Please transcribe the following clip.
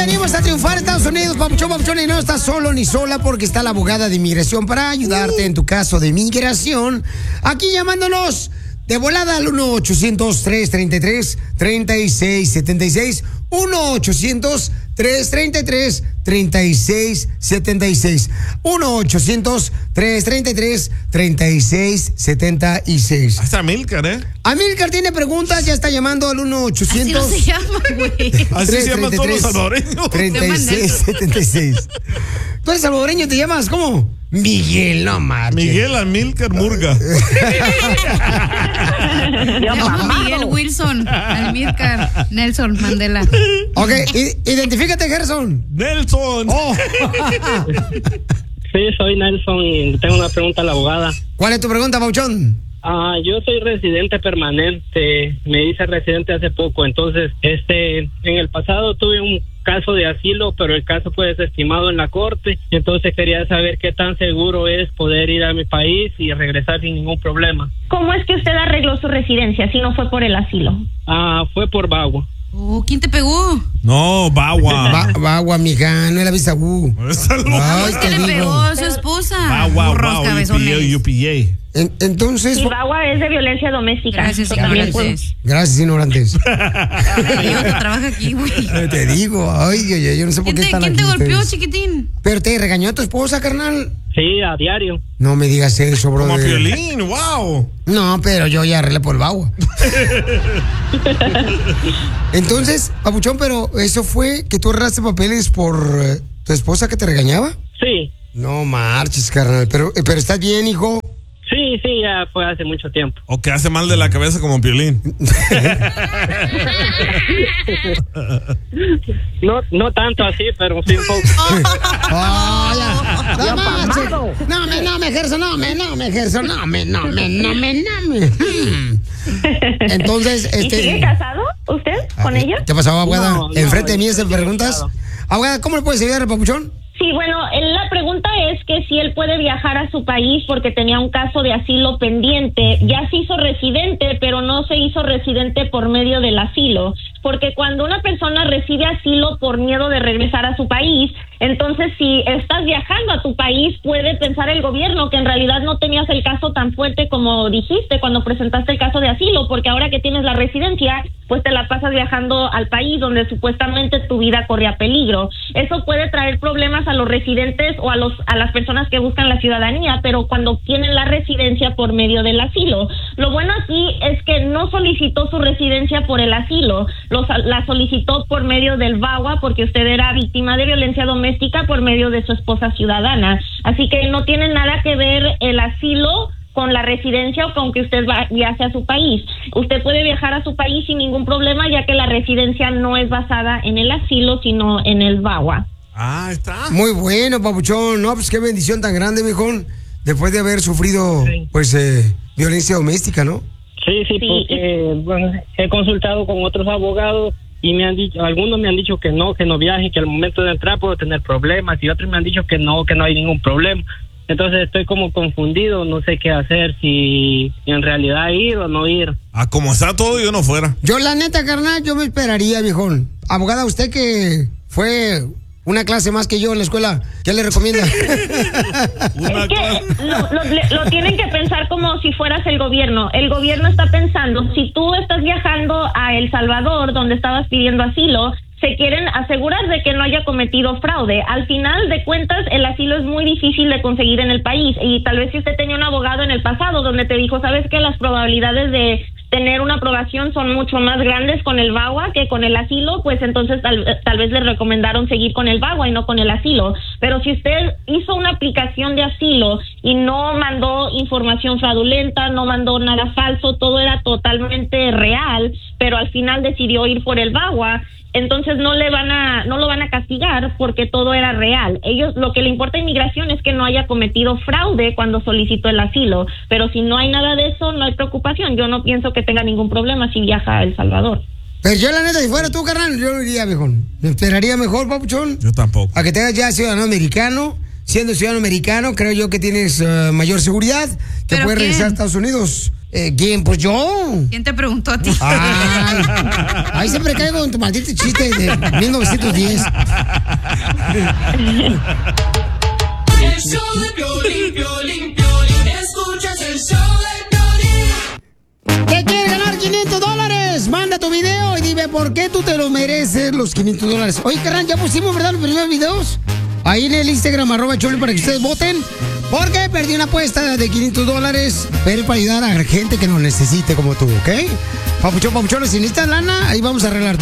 Venimos a triunfar en Estados Unidos, papuchón, y no estás solo ni sola porque está la abogada de inmigración para ayudarte en tu caso de inmigración. Aquí llamándonos de volada al 1-800-333-3676. 1-800-333-3676. 1-800-333-3676. Ahí está Amílcar, ¿eh? Amílcar tiene preguntas, ya está llamando al 1-800. Así no se llama, güey. Así se llaman todos los salvadoreños. 3676. ¿Tú eres salvadoreño? ¿Te llamas cómo? Miguel, no marches. Miguel Amílcar Murga. Miguel Wilson, Amílcar, Nelson Mandela. Ok, identifícate, Gerson. Nelson. Oh. Sí, soy Nelson y tengo una pregunta a la abogada. ¿Cuál es tu pregunta, Pauchón? Yo soy residente permanente, me hice residente hace poco, entonces, en el pasado tuve un caso de asilo, pero el caso fue desestimado en la corte, entonces quería saber qué tan seguro es poder ir a mi país y regresar sin ningún problema. ¿Cómo es que usted arregló su residencia si no fue por el asilo? Fue por VAWA. Oh, ¿quién te pegó? No, Bagua. Bagua, mija, no era Bisaú. Ay, ¿Qué le pegó su esposa? Bagua, UPA. Entonces... Y VAWA es de violencia doméstica. Gracias, ignorantes. Gracias, ignorantes. Trabaja aquí, güey. Te digo, ay, yo no sé por qué están aquí. ¿Quién te golpeó, ustedes. Chiquitín? ¿Pero te regañó a tu esposa, carnal? Sí, a diario. No me digas eso, bro. Como Piolín, wow. No, pero yo ya arreglé por el Bagua. Entonces, papuchón, pero ¿eso fue que tú arreglaste papeles por tu esposa que te regañaba? Sí. No marches, carnal. Pero ¿estás bien, hijo? Sí, ya fue hace mucho tiempo. O que hace mal de la cabeza como Piolín. No tanto así, pero sí un poco. Oh, ya. No me ejerzo. Entonces, ¿Y sigue casado usted con ella? ¿Qué pasó, abogada? No, Enfrente de mí se no, preguntas. Abogada, ¿cómo le puedes ayudar, papuchón? Sí, bueno, la pregunta es que si él puede viajar a su país porque tenía un caso de asilo pendiente. Ya se hizo residente, pero no se hizo residente por medio del asilo. Porque cuando una persona recibe asilo por miedo de regresar a su país, entonces si estás viajando a tu país, puede pensar el gobierno que en realidad no tenías el caso tan fuerte como dijiste cuando presentaste el caso de asilo, porque ahora que tienes la residencia, pues te la pasas viajando al país donde supuestamente tu vida corría peligro. Eso puede traer problemas a los residentes o a las personas que buscan la ciudadanía, pero cuando tienen la residencia por medio del asilo. Lo bueno aquí es que no solicitó su residencia por el asilo, la solicitó por medio del VAWA porque usted era víctima de violencia doméstica por medio de su esposa ciudadana. Así que no tiene nada que ver el asilo con la residencia o con que usted viaje a su país. Usted puede viajar a su país sin ningún problema, ya que la residencia no es basada en el asilo, sino en el VAWA. Está. Muy bueno, papuchón. No, pues qué bendición tan grande, viejón. Después de haber sufrido, pues, violencia doméstica, ¿no? Sí, porque bueno, he consultado con otros abogados y algunos me han dicho que no viaje, que al momento de entrar puedo tener problemas, y otros me han dicho que no hay ningún problema. Entonces estoy como confundido, no sé qué hacer, si en realidad ir o no ir. Como está todo, yo no fuera. Yo, la neta, carnal, yo me esperaría, viejón. Abogada, usted que fue una clase más que yo en la escuela, ¿qué le recomienda? Es que lo tienen que pensar como si fueras el gobierno. El gobierno está pensando, si tú estás viajando a El Salvador, donde estabas pidiendo asilo, se quieren asegurar de que no haya cometido fraude. Al final de cuentas, el asilo es muy difícil de conseguir en el país, y tal vez si usted tenía un abogado en el pasado donde te dijo, ¿sabes qué? Las probabilidades de tener una aprobación son mucho más grandes con el VAWA que con el asilo, pues entonces tal vez le recomendaron seguir con el VAWA y no con el asilo. Pero si usted hizo una aplicación de asilo y no mandó información fraudulenta, no mandó nada falso, todo era totalmente real, pero al final decidió ir por el VAWA, entonces no lo van a castigar porque todo era real. Ellos, lo que le importa a inmigración es que no haya cometido fraude cuando solicitó el asilo, pero si no hay nada de eso, no hay preocupación. Yo no pienso que tenga ningún problema si viaja a El Salvador. Pero yo, la neta, si fuera tú, carnal, yo no iría, viejón. Me esperaría mejor, papuchón. Yo tampoco. A que tengas ya ciudadano americano. Siendo ciudadano americano, creo yo que tienes mayor seguridad, que puedes regresar a Estados Unidos. ¿Quién? Pues yo. ¿Quién te preguntó a ti? Ay, ahí siempre caigo en tu maldito chiste de 1910. El show de Piolín, Piolín, Piolín. Escuchas el show de Piolín. ¿Qué quieres ganar? $500. Manda tu video y dime por qué tú te lo mereces los $500. Oye, carnal, ya pusimos, ¿verdad? Los primeros videos. Ahí en el Instagram, @Choli, para que ustedes voten. Porque perdí una apuesta de $500, pero para ayudar a gente que lo necesite como tú, ¿ok? Papuchón, si necesitas lana, ahí vamos a arreglarte.